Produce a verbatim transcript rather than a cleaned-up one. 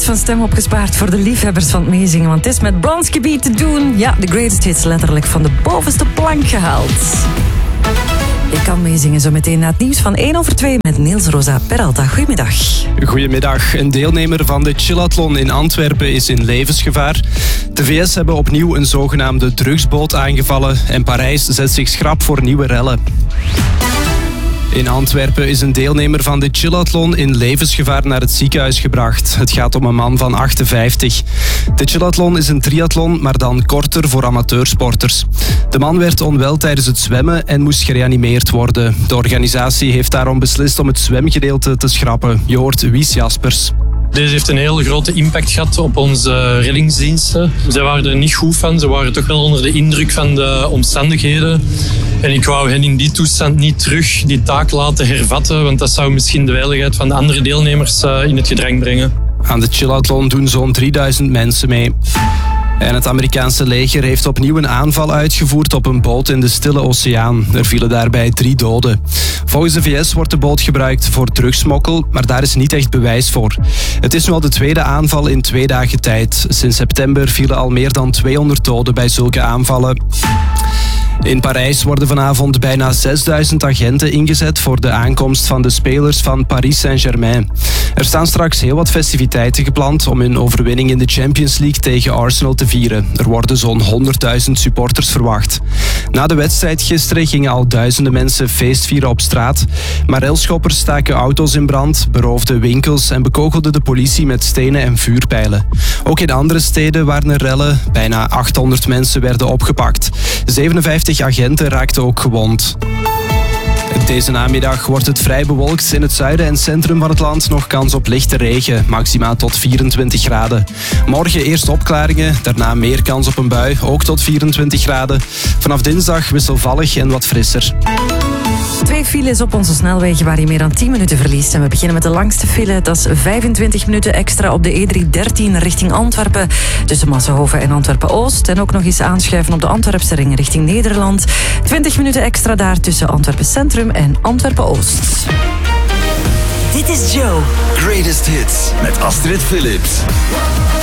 minuut van stem opgespaard voor de liefhebbers van het meezingen. Want het is met Bronski Beat te doen. Ja, de greatest hits letterlijk van de bovenste plank gehaald. Je kan meezingen zo meteen na het nieuws van één over twee met Niels Rosa Peralta. Goedemiddag. Goedemiddag. Een deelnemer van de Chillathlon in Antwerpen is in levensgevaar. De V S hebben opnieuw een zogenaamde drugsboot aangevallen en Parijs zet zich schrap voor nieuwe rellen. In Antwerpen is een deelnemer van de Chillathlon in levensgevaar naar het ziekenhuis gebracht. Het gaat om een man van achtenvijftig. De Chillathlon is een triathlon, maar dan korter voor amateursporters. De man werd onwel tijdens het zwemmen en moest gereanimeerd worden. De organisatie heeft daarom beslist om het zwemgedeelte te schrappen. Je hoort Wies Jaspers. Deze heeft een hele grote impact gehad op onze reddingsdiensten. Zij waren er niet goed van. Ze waren toch wel onder de indruk van de omstandigheden. En ik wou hen in die toestand niet terug die taak laten hervatten, want dat zou misschien de veiligheid van de andere deelnemers in het gedrang brengen. Aan de Chillathlon doen zo'n drieduizend mensen mee. En het Amerikaanse leger heeft opnieuw een aanval uitgevoerd op een boot in de Stille Oceaan. Er vielen daarbij drie doden. Volgens de V S wordt de boot gebruikt voor drugsmokkel, maar daar is niet echt bewijs voor. Het is nu al de tweede aanval in twee dagen tijd. Sinds september vielen al meer dan tweehonderd doden bij zulke aanvallen. In Parijs worden vanavond bijna zesduizend agenten ingezet voor de aankomst van de spelers van Paris Saint-Germain. Er staan straks heel wat festiviteiten gepland om hun overwinning in de Champions League tegen Arsenal te vieren. Er worden zo'n honderdduizend supporters verwacht. Na de wedstrijd gisteren gingen al duizenden mensen feestvieren op straat. Maar railschoppers staken auto's in brand, beroofden winkels en bekogelden de politie met stenen en vuurpijlen. Ook in andere steden waren er rellen. Bijna achthonderd mensen werden opgepakt. zevenenvijftig agenten raakten ook gewond. Deze namiddag wordt het vrij bewolkt. In het zuiden en centrum van het land nog kans op lichte regen. Maxima tot vierentwintig graden. Morgen eerst opklaringen, daarna meer kans op een bui. Ook tot vierentwintig graden. Vanaf dinsdag wisselvallig en wat frisser. Twee files op onze snelwegen waar je meer dan tien minuten verliest. En we beginnen met de langste file. Dat is vijfentwintig minuten extra op de E driehonderddertien richting Antwerpen. Tussen Massenhoven en Antwerpen-Oost. En ook nog eens aanschuiven op de Antwerpse ring richting Nederland. twintig minuten extra daar tussen Antwerpen Centrum en Antwerpen-Oost. Dit is Joe. Greatest Hits met Astrid Philips.